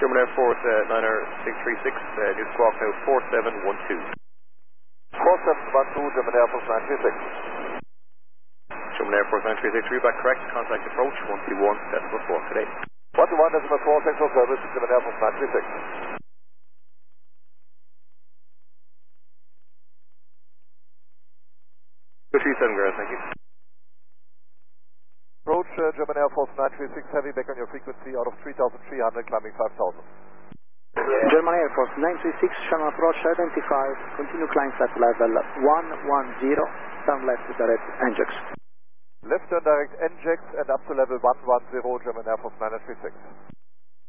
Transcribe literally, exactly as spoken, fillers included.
German Air Force uh, Niner six three six, uh, new squawk now four seven one two. four seven one two, German Air Force nine three six. German Air Force nine three six, read back correct, contact approach one two one, decimal four, today. one two one, decimal four, thanks for service, German Air Force nine three six. two three seven, girls, thank you. Approach uh, German Air Force nine three six, heavy back on your frequency out of three thousand three hundred, climbing five thousand. German Air Force nine three six, channel approach identified, continue climb flight level one one zero, turn left direct N J A X. Left turn direct N J A X and up to level one one zero, German Air Force nine three six.